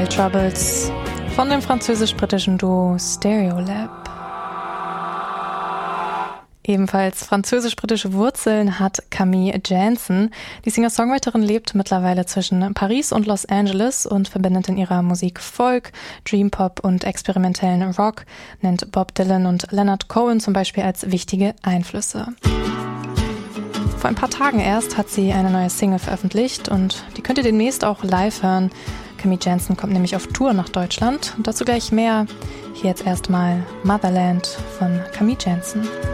Style Troubles von dem französisch-britischen Duo Stereolab. Ebenfalls französisch-britische Wurzeln hat Camille Jansen. Die Singer-Songwriterin lebt mittlerweile zwischen Paris und Los Angeles und verbindet in ihrer Musik Folk, Dreampop und experimentellen Rock, nennt Bob Dylan und Leonard Cohen zum Beispiel als wichtige Einflüsse. Vor ein paar Tagen erst hat sie eine neue Single veröffentlicht und die könnt ihr demnächst auch live hören. Camille Jansen kommt nämlich auf Tour nach Deutschland und dazu gleich mehr. Hier jetzt erstmal Motherland von Camille Jansen.